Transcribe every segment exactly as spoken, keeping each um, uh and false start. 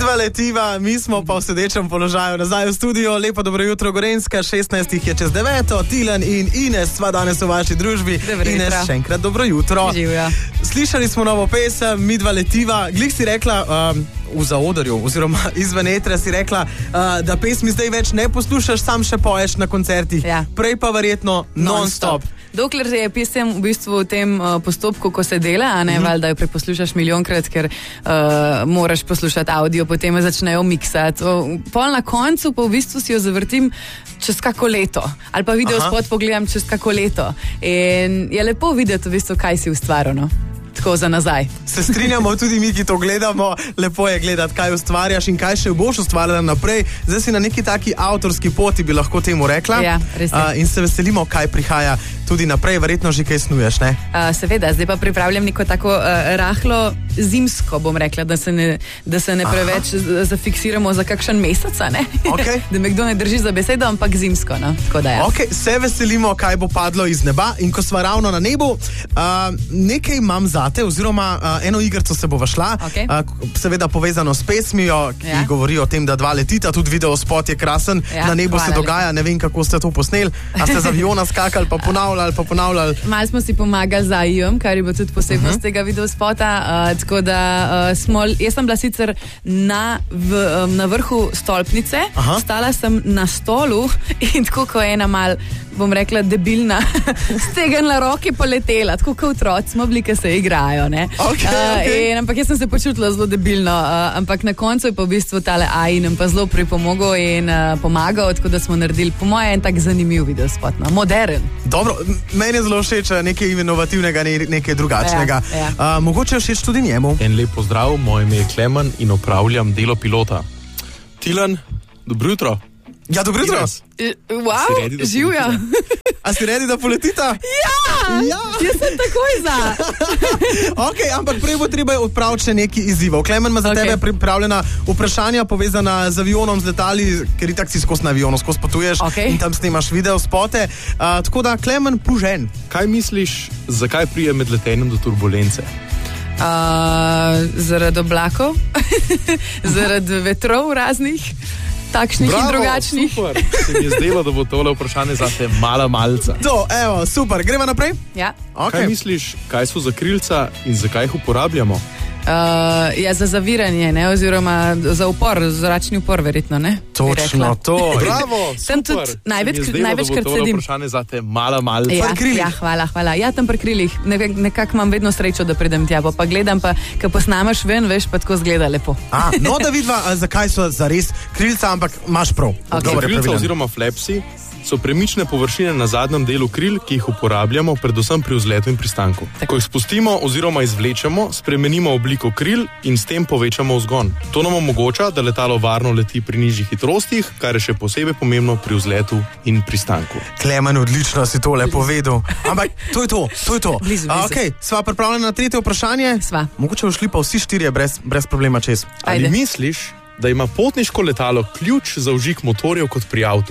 Midva letiva, mi smo pa v sedečem položaju nazaj v studio. Lepo dobro jutro, Gorenjska, šestnajst je čez deveto, Tilen in Ines sva danes v vaši družbi. Dobro Ines, jutro. še enkrat dobro jutro. Živja. Slišali smo novo pesem, Midva letiva. Glih si rekla um, v zaodrju, oziroma izven etra si rekla, uh, da pesmi zdaj več ne poslušaš, sam še poješ na koncertih. Ja. Prej pa verjetno non-stop. Dokler je pesem v bistvu v tem uh, postopku, ko se dela, a ne, mm-hmm. valjda jo preposlušaš milijonkrat, ker uh, moraš poslušati audio, potem jo začnejo miksati. Pol na koncu pa v bistvu si jo zavrtim čez kako leto. Ali pa video spot pogledam čez kako leto. In je lepo videti v bistvu, kaj si ustvaril, no. Tako za nazaj. Se strinjamo tudi mi, ki to gledamo. Lepo je gledati, kaj ustvarjaš in kaj še boš ustvarjala naprej. Zdaj si na neki taki avtorski poti, bi lahko temu rekla. Ja, res je. Uh, in se veselimo, kaj prihaja tudi naprej. Verjetno že kaj snuješ, ne? Uh, seveda, zdaj pa pripravljam neko tako uh, rahlo zimsko, bom rekla, da se ne, da se ne preveč zafiksiramo za kakšen mesec, ne? Okay. Da me kdo ne drži za besedo, ampak zimsko, no? Tako da ja. Ok, se veselimo, kaj bo padlo iz neba. In ko sva ravno na nebu, uh, nekaj imam zate, oziroma uh, eno igrco se bova šla, Okay. uh, seveda povezano s pesmijo, ki Ja. govori o tem, da dva letita, tudi video spot je krasen, Ja, na nebu hvala se dogaja, ne vem, kako ste to posneli, a ste z aviona skakali, pa ponavljali, pa ponavljali. Mal smo si pomagali z A I-jem, kar je bilo tudi posebnost uh-huh. tega videospota, uh, tako da uh, smo, jaz sem bila sicer na, v, um, na vrhu stolpnice, Aha. stala sem na stolu in tako ko ena mal, bom rekla, debilna, stegenla roke pa letela, tako kot otroci smo bili, ki se igrajo, ne. Okay, Uh, okay. in, ampak jaz sem se počutila zelo debilno, uh, ampak na koncu je pa v bistvu tale A I nam pa zelo pripomogel in uh, pomagal, tako da smo naredili, po moje, en tak zanimiv videospot, no, modern. Dobro, m- meni je zelo všeč nekaj inovativnega, ne- nekaj drugačnega. Ja, ja. Uh, mogoče je všeč tudi njemu. En lep pozdrav, moje ime je Klemen in opravljam delo pilota. Tilen, dobro jutro. Ja, dobro jutro. Ines, Wow, Si redi, da živja. A si redi, da poletita? Ja, Ja. jaz sem takoj za. Ok, ampak prej bo treba odpraviti še neki izzivov. Klemen ima za Ok. tebe pripravljena vprašanja povezana z avionom, z letali, ker itak si skozi na avionu, skozi potuješ Ok. in tam snemaš video spote. Uh, tako da, Klemen, pužen. kaj misliš, zakaj prije med letenjem do turbulence? Uh, zaradi oblakov, zaradi vetrov raznih, takšnih in drugačnih. Super. Se mi je zdelo, da bo tole vprašanje zate mala malca. To, evo, super. Gremo naprej? Ja. Ok. Kaj misliš, kaj so za krilca in zakaj jih uporabljamo? Uh, ja, za zaviranje, ne, oziroma za upor, zračni upor, verjetno, ne? bi Točno rekla. to. Bravo, Tam super. tudi največ- Se mi je zdelo, največkrat da bo tole sedim. vprašanje zate mala malca. Ja, Pri krilih. ja, hvala, hvala. Ja, tam pri krilih. Nekak, nekako imam vedno srečo, da pridem tja, pa, pa gledam, pa ko posnamaš ven, veš, pa tako zgleda lepo. A, no, da vidva, a, zakaj so zares krilca, ampak imaš prav. Odgovor je Krilca pravilen. oziroma flapsi so premične površine na zadnjem delu kril, ki jih uporabljamo predvsem pri vzletu in pristanku. Ko jih spustimo oziroma izvlečemo, spremenimo obliko kril in s tem povečamo vzgon. To nam omogoča, da letalo varno leti pri nižjih hitrostih, kar je še posebej pomembno pri vzletu in pristanku. Klemen, odlično si tole povedal. Ampak to je to, to je to. Blizu, A, blizu. okay, sva pripravljena na tretje vprašanje? Sva. Mogoče boš šli pa vsi štirje brez, brez problema čez. Ali Ajde. misliš, da ima potniško letalo ključ za vžig motorjev kot pri avtu?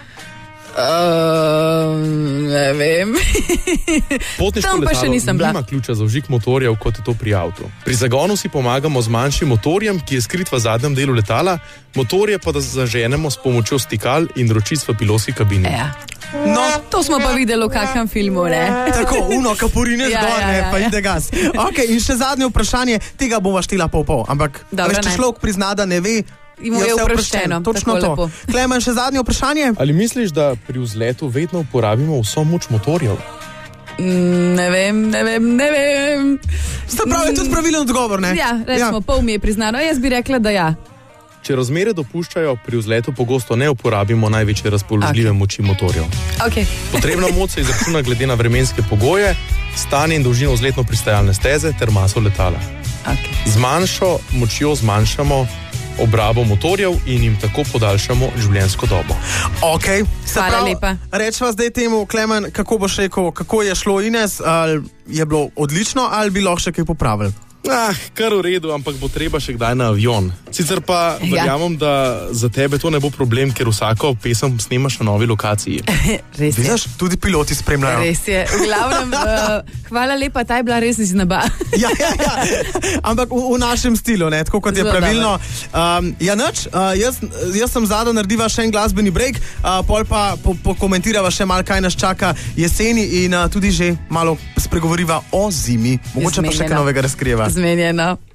Uh, ne vem. Potniško Tam pa še letalo nisem bila. nima ključa za vžig motorjev, kot je to pri avtu. Pri zagonu si pomagamo z manjšim motorjem, ki je skrit v zadnjem delu letala, motorje pa da zaženemo s pomočjo stikal in ročic v pilotski kabini. Ja. No, To smo pa videli v kakšnem filmu, ne? tako, uno, kapurine Ja, zgor, ja, ne, ja, pa ja. ide gas. Ok, in še zadnje vprašanje, tega bova štela pol pol, ampak Dobro, veš, če ne. človek prizna, da ne ve, Mu je vse oproščeno, Točno tako to. lepo. Klemen, še zadnje vprašanje? Ali misliš, da pri vzletu vedno uporabimo vso moč motorjev? Mm, Ne vem, ne vem, ne vem. Sta pravi, tudi pravilen odgovor, ne? Ja, recimo, ja. Pol mi je priznano. Jaz bi rekla, da ja. Če razmere dopuščajo, pri vzletu pogosto ne uporabimo največje razpoložljive okay. moči motorjev. Okay. Potrebna moč se izračuna glede na vremenske pogoje, stanje in dolžino vzletno pristajalne steze ter maso letala. Okay. Z manjšo močjo zmanjšamo obrabo motorjev in jim tako podaljšamo življenjsko dobo. Ok, se Hvala pravi, lepa. Rečva zdaj temu, Klemen, kako boš rekel, kako je šlo Ines, ali je bilo odlično, ali bi lahko še kaj popravili? Ah, kar v redu, ampak bo treba še kdaj na avion. Sicer pa ja. verjamem, da za tebe to ne bo problem, ker vsako pesem snemaš na novi lokaciji. Res je. Vidiš, tudi piloti spremljajo. Res je. V glavnem, uh, hvala lepa, ta je bila res iznaba. ja, ja, ja. Ampak v, v našem stilu, ne? Tako kot je Zelo pravilno. Um, ja, nič, uh, jaz, jaz sem zadnja narediva še en glasbeni break, uh, pol pa po, pokomentirava še malo, kaj nas čaka jeseni in uh, tudi že malo spregovoriva o zimi. Mogoče Zmenjeno. Pa še kaj novega razkrijeva. Zmenjeno.